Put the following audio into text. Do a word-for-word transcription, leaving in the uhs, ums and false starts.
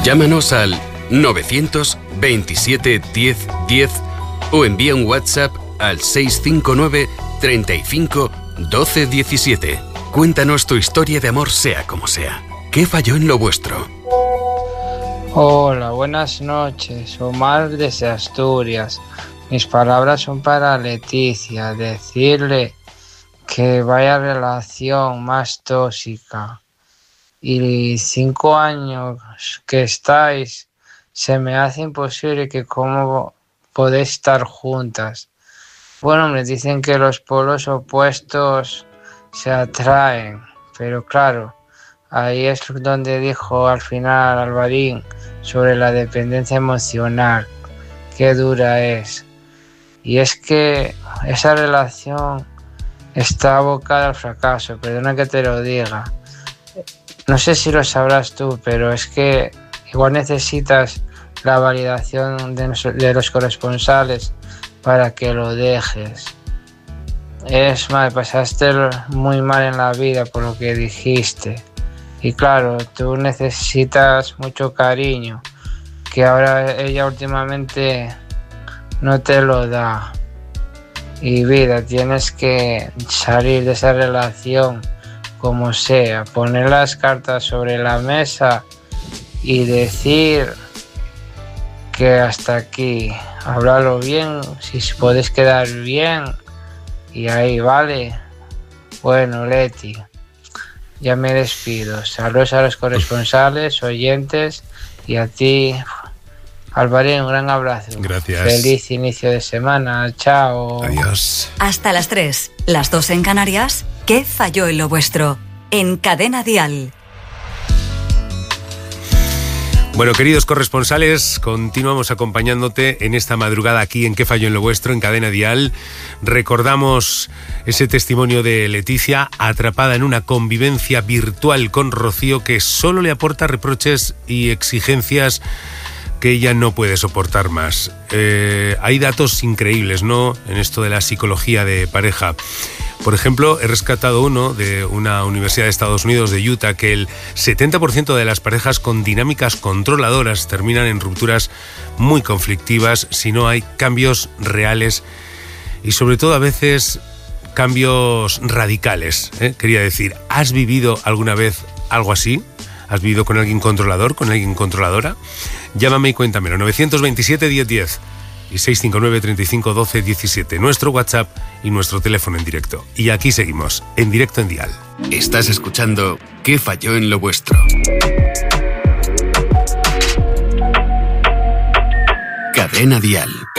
Llámanos al novecientos veintisiete diez diez o envía un WhatsApp al seis cinco nueve treinta y cinco doce diecisiete. Cuéntanos tu historia de amor, sea como sea. ¿Qué falló en lo vuestro? Hola, buenas noches. Omar desde Asturias. Mis palabras son para Leticia. Decirle que vaya relación más tóxica. Y cinco años que estáis, se me hace imposible que cómo podéis estar juntas. Bueno, me dicen que los polos opuestos se atraen, pero claro, ahí es donde dijo al final Alvarín sobre la dependencia emocional, qué dura es. Y es que esa relación está abocada al fracaso, perdona que te lo diga. No sé si lo sabrás tú, pero es que igual necesitas la validación de, de los corresponsales para que lo dejes. Es mal, pasaste muy mal en la vida por lo que dijiste. Y claro, tú necesitas mucho cariño, que ahora ella últimamente no te lo da. Y vida, tienes que salir de esa relación como sea, poner las cartas sobre la mesa y decir que hasta aquí, háblalo bien, si podés quedar bien, y ahí vale. Bueno, Leti, ya me despido. Saludos a los corresponsales, oyentes, y a ti, Alvarín, un gran abrazo. Gracias. Feliz inicio de semana. Chao. Adiós. Hasta las tres, las dos en Canarias. ¿Qué falló en lo vuestro? En Cadena Dial. Bueno, queridos corresponsales, continuamos acompañándote en esta madrugada aquí en ¿Qué falló en lo vuestro? En Cadena Dial. Recordamos ese testimonio de Leticia, atrapada en una convivencia virtual con Rocío, que solo le aporta reproches y exigencias que ella no puede soportar más. Eh, hay datos increíbles, ¿no?, en esto de la psicología de pareja. Por ejemplo, he rescatado uno de una universidad de Estados Unidos, de Utah, que el setenta por ciento de las parejas con dinámicas controladoras terminan en rupturas muy conflictivas si no hay cambios reales y sobre todo a veces cambios radicales, ¿eh? Quería decir, ¿has vivido alguna vez algo así? ¿Has vivido con alguien controlador, con alguien controladora? Llámame y cuéntamelo, novecientos veintisiete diez diez y seis cinco nueve treinta y cinco doce diecisiete, nuestro WhatsApp y nuestro teléfono en directo. Y aquí seguimos, en directo en Dial. Estás escuchando ¿Qué falló en lo vuestro? Cadena Dial.